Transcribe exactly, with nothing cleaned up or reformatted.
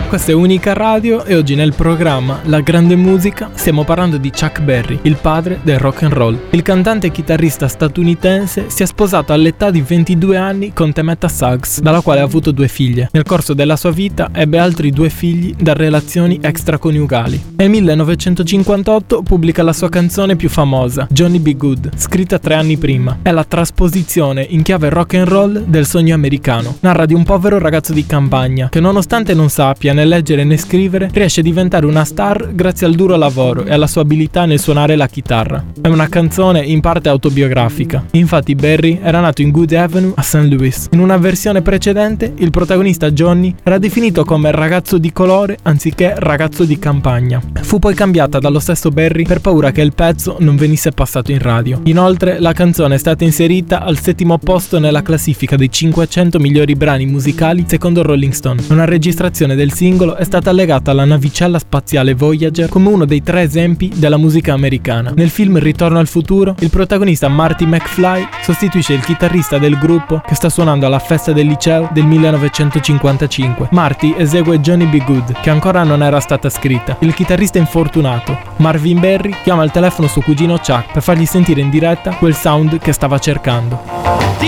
Questa è Unica Radio e oggi nel programma La Grande Musica stiamo parlando di Chuck Berry, il padre del rock and roll. Il cantante e chitarrista statunitense si è sposato all'età di ventidue anni con Temetta Suggs, dalla quale ha avuto due figlie. Nel corso della sua vita ebbe altri due figli da relazioni extraconiugali. Nel millenovecentocinquantotto pubblica la sua canzone più famosa, Johnny B. Good, scritta tre anni prima. È la trasposizione in chiave rock and roll del sogno americano. Narra di un povero ragazzo di campagna che, nonostante non sappia né leggere né scrivere, riesce a diventare una star grazie al duro lavoro e alla sua abilità nel suonare la chitarra. È una canzone in parte autobiografica. Infatti Berry era nato in Good Avenue a Saint Louis. In una versione precedente il protagonista Johnny era definito come ragazzo di colore anziché ragazzo di campagna. Fu poi cambiata dallo stesso Berry per paura che il pezzo non venisse passato in radio. Inoltre la canzone è stata inserita al settimo posto nella classifica dei cinquecento migliori brani musicali secondo Rolling Stone. Una registrazione del singolo è stata legata alla navicella spaziale Voyager come uno dei tre esempi della musica americana. Nel film Ritorno al futuro, il protagonista Marty McFly sostituisce il chitarrista del gruppo che sta suonando alla festa del liceo del millenovecentocinquantacinque. Marty esegue Johnny B. Good, che ancora non era stata scritta. Il chitarrista infortunato, Marvin Berry, chiama al telefono suo cugino Chuck per fargli sentire in diretta quel sound che stava cercando.